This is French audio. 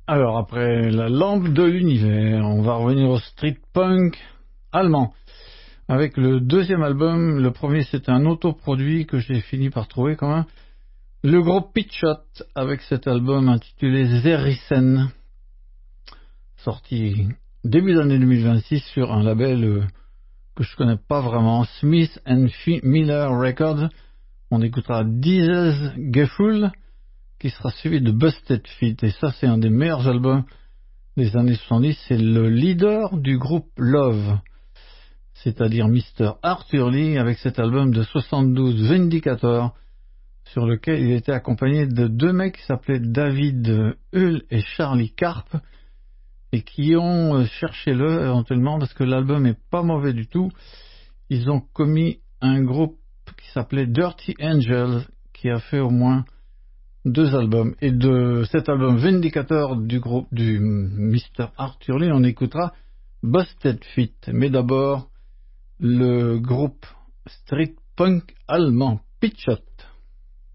Alors, après la lampe de l'univers, on va revenir au street punk allemand. Avec le deuxième album, le premier c'est un autoproduit que j'ai fini par trouver quand même. Le groupe Pitchot avec cet album intitulé Zerissen, sorti début d'année 2026 sur un label que je connais pas vraiment, Smith and Miller Records. On écoutera Dieses Gefühl qui sera suivi de Busted Feet, et ça c'est un des meilleurs albums des années 70. C'est le leader du groupe Love, c'est-à-dire Mr. Arthur Lee, avec cet album de 72 Vindicator, sur lequel il était accompagné de deux mecs qui s'appelaient David Hull et Charlie Karp, et qui ont cherché-le éventuellement parce que l'album est pas mauvais du tout. Ils ont commis un groupe qui s'appelait Dirty Angels, qui a fait au moins 2 albums. Et de cet album Vindicator du groupe du Mr. Arthur Lee, on écoutera Busted Feet. Mais d'abord, le groupe street punk allemand Pitchot.